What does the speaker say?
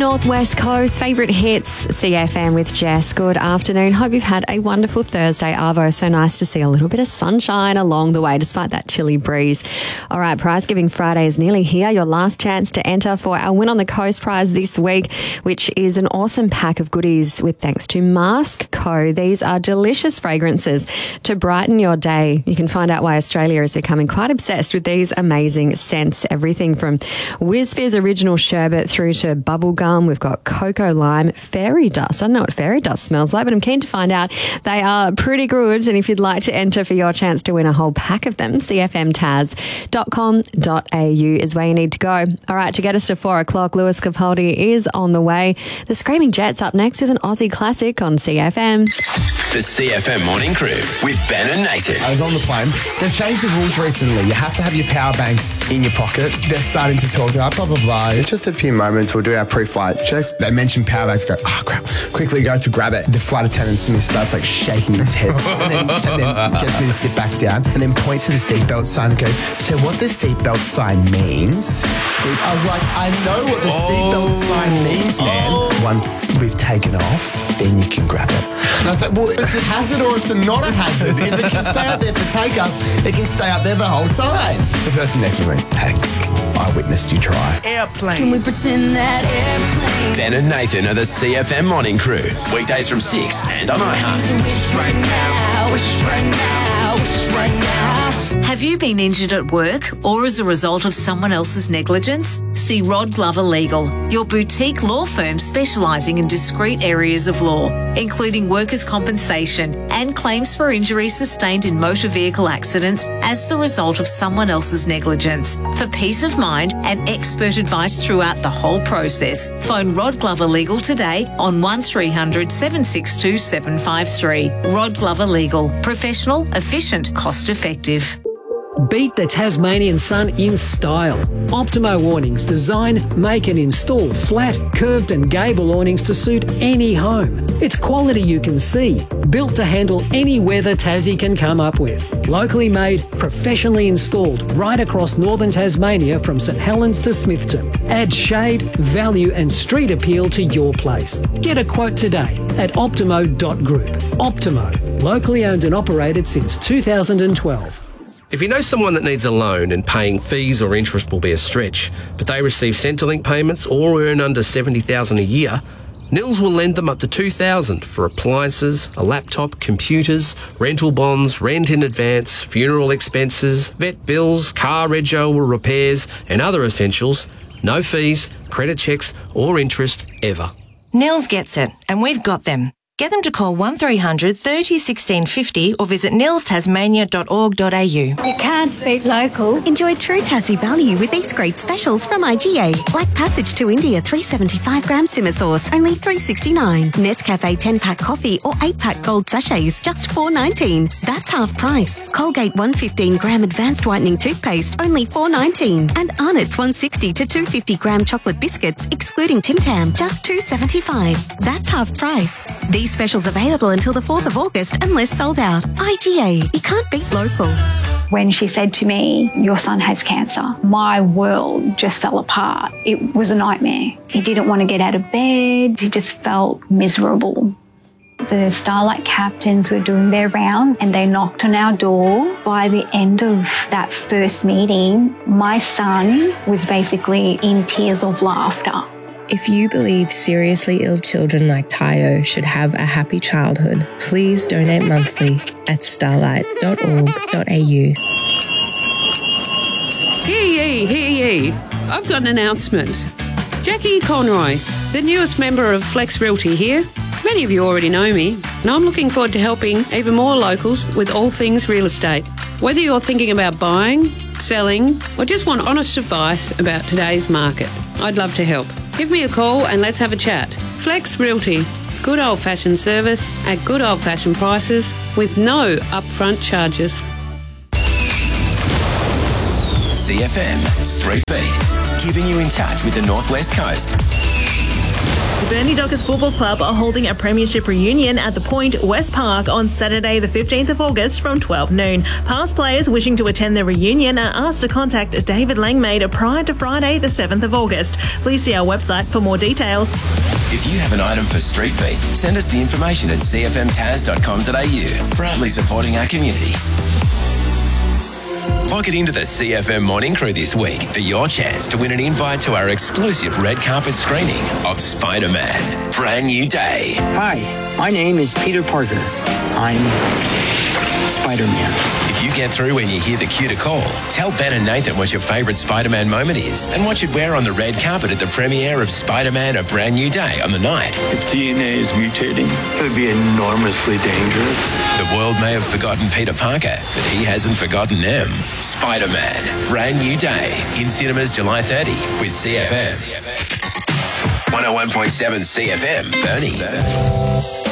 Northwest Coast, favourite hits, CFM with Jess. Good afternoon. Hope you've had a wonderful Thursday, Arvo. So nice to see a little bit of sunshine along the way, despite that chilly breeze. All right, Prize Giving Friday is nearly here. Your last chance to enter for our Win on the Coast prize this week, which is an awesome pack of goodies with thanks to Mask Co. These are delicious fragrances to brighten your day. You can find out why Australia is becoming quite obsessed with these amazing scents. Everything from Whiz Fizz Original Sherbet through to bubblegum. We've got cocoa lime, fairy dust. I don't know what fairy dust smells like, but I'm keen to find out. They are pretty good. And if you'd like to enter for your chance to win a whole pack of them, cfmtaz.com.au is where you need to go. All right, to get us to 4 o'clock, Lewis Capaldi is on the way. The Screaming Jets up next with an Aussie classic on CFM. The CFM Morning Crew with Ben and Nathan. I was on the plane. They've changed the rules recently. You have to have your power banks in your pocket. They're starting to talk about blah, blah, blah. In just a few moments, we'll do our pre-flight checks. They mention power banks, go, oh, crap. Quickly go to grab it. The flight attendant starts like shaking his head and then gets me to sit back down and then points to the seatbelt sign and goes, so what the seatbelt sign means? I was like, I know what the seatbelt sign means, man. Once we've taken off, then you can grab it. And I was like, well, it's a hazard or it's not a hazard. If it can stay out there for takeoff, it can stay out there the whole time. The person next to me went, hey, I witnessed you try. Airplane. Can we pretend that airplane? Ben and Nathan are the CFM Morning Crew. Weekdays from 6 and on iHeart. Wish right now, wish right now, wish right now. Have you been injured at work or as a result of someone else's negligence? See Rod Glover Legal, your boutique law firm specialising in discrete areas of law, including workers' compensation and claims for injuries sustained in motor vehicle accidents as the result of someone else's negligence. For peace of mind and expert advice throughout the whole process, phone Rod Glover Legal today on 1300 762 753. Rod Glover Legal. Professional, efficient, cost effective. Beat the Tasmanian sun in style. Optimo awnings design, make and install flat, curved and gable awnings to suit any home. It's quality you can see, built to handle any weather Tassie can come up with. Locally made, professionally installed right across northern Tasmania from St Helens to Smithton. Add shade, value and street appeal to your place. Get a quote today at optimo.group. Optimo, locally owned and operated since 2012. If you know someone that needs a loan and paying fees or interest will be a stretch, but they receive Centrelink payments or earn under $70,000 a year, Nils will lend them up to $2,000 for appliances, a laptop, computers, rental bonds, rent in advance, funeral expenses, vet bills, car rego or repairs and other essentials. No fees, credit checks or interest ever. Nils gets it, and we've got them. Get them to call 1300 30 16 50 or visit nilstasmania.org.au. You can't beat local. Enjoy true Tassie value with these great specials from IGA. Black Passage to India 375 gram simmer sauce, only $3.69. Nescafe 10-pack coffee or 8-pack gold sachets, just $4.19. That's half price. Colgate 115 gram advanced whitening toothpaste, only $4.19. And Arnott's 160 to 250 gram chocolate biscuits, excluding Tim Tam, just $2.75. That's half price. These specials available until the 4th of August unless sold out. IGA, you can't beat local. When she said to me, your son has cancer, my world just fell apart. It was a nightmare. He didn't want to get out of bed. He just felt miserable. The Starlight captains were doing their round and they knocked on our door. By the end of that first meeting, my son was basically in tears of laughter. If you believe seriously ill children like Tayo should have a happy childhood, please donate monthly at starlight.org.au. Hear ye. I've got an announcement. Jackie Conroy, the newest member of Flex Realty here. Many of you already know me, and I'm looking forward to helping even more locals with all things real estate. Whether you're thinking about buying, selling, or just want honest advice about today's market, I'd love to help. Give me a call and let's have a chat. Flex Realty. Good old-fashioned service at good old-fashioned prices with no upfront charges. CFM Street Beat, keeping you in touch with the Northwest Coast. The Burnie Dockers Football Club are holding a premiership reunion at the Point, West Park on Saturday the 15th of August from 12 noon. Past players wishing to attend the reunion are asked to contact David Langmaid prior to Friday the 7th of August. Please see our website for more details. If you have an item for Street Beat, send us the information at cfmtaz.com.au. Proudly supporting our community. Lock it into the CFM Morning Crew this week for your chance to win an invite to our exclusive red carpet screening of Spider-Man: Brand New Day. Hi, my name is Peter Parker. I'm Spider-Man. If you get through when you hear the cue to call, tell Ben and Nathan what your favourite Spider-Man moment is and what you'd wear on the red carpet at the premiere of Spider-Man: A Brand New Day on the night. If DNA is mutating, it would be enormously dangerous. The world may have forgotten Peter Parker, but he hasn't forgotten them. Spider-Man: Brand New Day in cinemas July 30 with CFM. 101.7 CFM, Burnie.